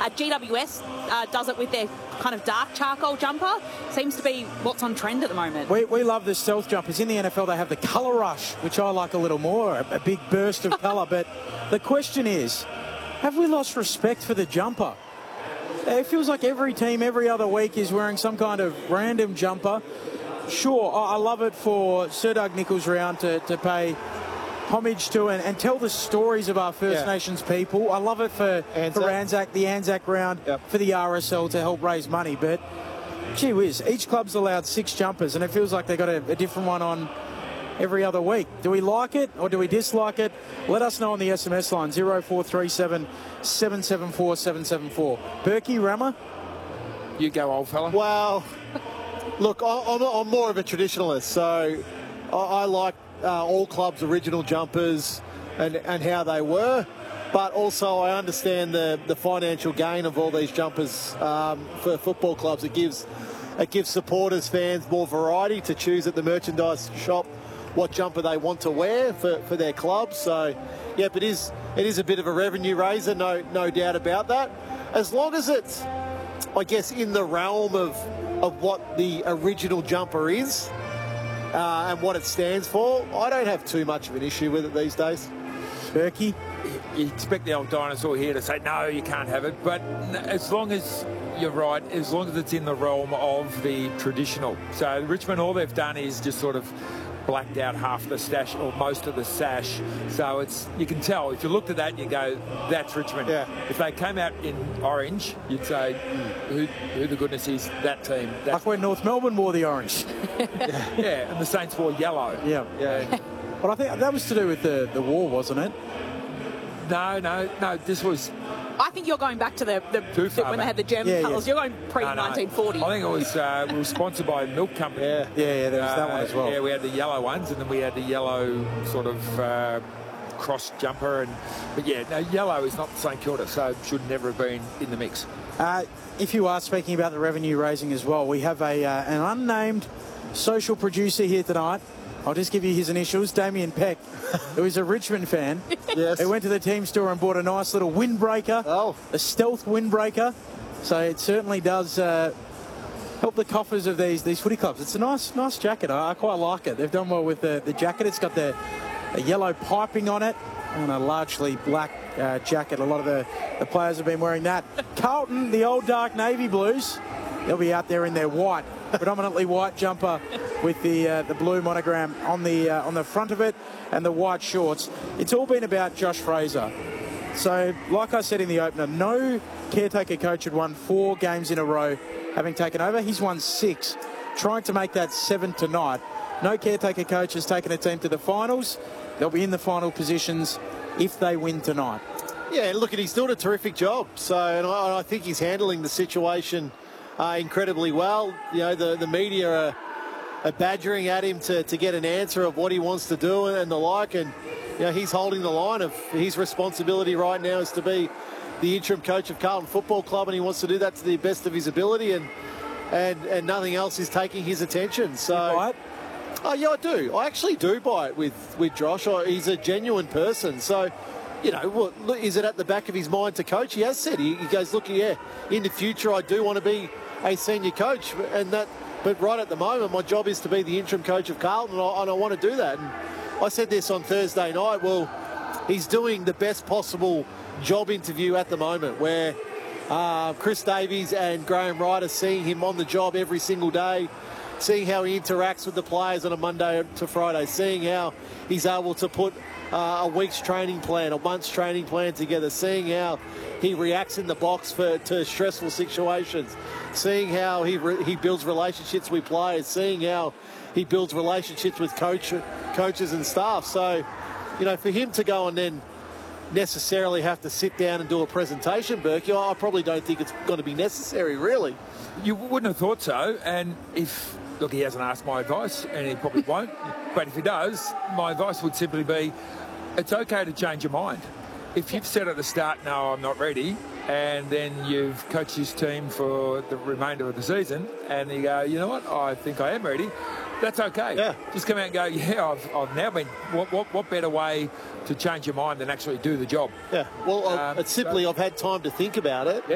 GWS does it with their kind of dark charcoal jumper. Seems to be what's on trend at the moment. We love the stealth jumpers. In the NFL, they have the colour rush, which I like a little more, a big burst of colour. But the question is, have we lost respect for the jumper? It feels like every team every other week is wearing some kind of random jumper. Sure, I love it for Sir Doug Nicholls round to pay homage to and tell the stories of our First Nations people. I love it for Anzac, the Anzac round, for the RSL to help raise money. But, gee whiz, each club's allowed 6 jumpers, and it feels like they've got a different one on every other week. Do we like it or do we dislike it? Let us know on the SMS line, 0437 774 774. Berkey, Rama? You go, old fella. Well, look, I'm more of a traditionalist, so I like all clubs' original jumpers and how they were, but also I understand the financial gain of all these jumpers for football clubs. It gives supporters, fans more variety to choose at the merchandise shop what jumper they want to wear for their club. So, yep, it is a bit of a revenue raiser, no doubt about that. As long as it's, I guess, in the realm of what the original jumper is and what it stands for, I don't have too much of an issue with it these days. Berkey? You expect the old dinosaur here to say, no, you can't have it. But as long as, you're right, as long as it's in the realm of the traditional. So Richmond, all they've done is just sort of blacked out half the stash or most of the sash. So it's, you can tell, if you looked at that, you go, that's Richmond. Yeah. If they came out in orange, you'd say, who the goodness is that team? That's Like when North Melbourne wore the orange. yeah, and the Saints wore yellow. Yeah. But I think that was to do with the war, wasn't it? No, this was... I think you're going back to when they had the German colours. You're going pre-1940. I think it was we were sponsored by a milk company. Yeah, there was that one as well. Yeah, we had the yellow ones, and then we had the yellow sort of cross jumper. But yeah, no, yellow is not St Kilda, so it should never have been in the mix. If you are speaking about the revenue raising as well, we have an unnamed social producer here tonight. I'll just give you his initials, Damien Peck, who is a Richmond fan. Yes. He went to the team store and bought a nice little windbreaker, a stealth windbreaker. So it certainly does help the coffers of these footy clubs. It's a nice jacket. I quite like it. They've done well with the jacket. It's got the yellow piping on it and a largely black jacket. A lot of the players have been wearing that. Carlton, the old dark navy blues, they'll be out there in their white, predominantly white jumper with the blue monogram on the front of it and the white shorts. It's all been about Josh Fraser. So, like I said in the opener, no caretaker coach had won 4 games in a row having taken over. He's won 6, trying to make that 7 tonight. No caretaker coach has taken a team to the finals. They'll be in the final positions if they win tonight. Yeah, look, he's doing a terrific job. So, and I think he's handling the situation incredibly well. You know, the media are badgering at him to get an answer of what he wants to do and the like, and you know, he's holding the line of his responsibility right now is to be the interim coach of Carlton Football Club, and he wants to do that to the best of his ability, and nothing else is taking his attention. So, you buy it? Oh yeah, I do. I actually do buy it with Josh. He's a genuine person. So, you know, look, is it at the back of his mind to coach? He has said, he goes, look, yeah, in the future I do want to be a senior coach, but right at the moment, my job is to be the interim coach of Carlton, and I want to do that. And I said this on Thursday night. Well, he's doing the best possible job interview at the moment, where Chris Davies and Graham Wright are seeing him on the job every single day, seeing how he interacts with the players on a Monday to Friday, seeing how he's able to put a week's training plan, a month's training plan together, seeing how he reacts in the box to stressful situations, seeing how he builds relationships with players, seeing how he builds relationships with coaches and staff. So, you know, for him to go and then necessarily have to sit down and do a presentation, Berkey, I probably don't think it's going to be necessary, really. You wouldn't have thought so, and if... Look, he hasn't asked my advice, and he probably won't. But if he does, my advice would simply be, it's okay to change your mind. If you've said at the start, no, I'm not ready, and then you've coached his team for the remainder of the season, and you go, you know what, I think I am ready, that's okay. Yeah. Just come out and go, yeah, I've now been... What better way to change your mind than actually do the job? Yeah, well, it's simply I've had time to think about it.